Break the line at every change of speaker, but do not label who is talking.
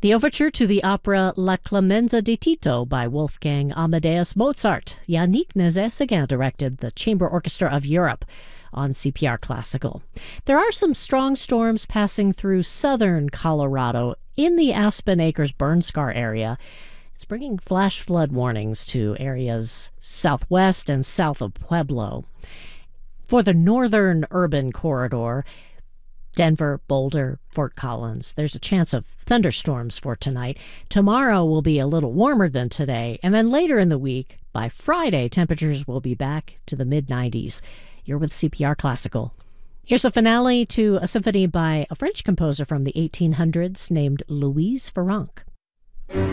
The overture to the opera La Clemenza di Tito by Wolfgang Amadeus Mozart. Yannick Nézet-Séguin directed the Chamber Orchestra of Europe on CPR Classical. There are some strong storms passing through southern Colorado in the Aspen Acres burn scar area. It's bringing flash flood warnings to areas southwest and south of Pueblo. For the northern urban corridor, Denver, Boulder, Fort Collins, there's a chance of thunderstorms for tonight. Tomorrow will be a little warmer than today, and then later in the week, by Friday, temperatures will be back to the mid-90s. You're with CPR Classical. Here's a finale to a symphony by a French composer from the 1800s named Louise Farrenc.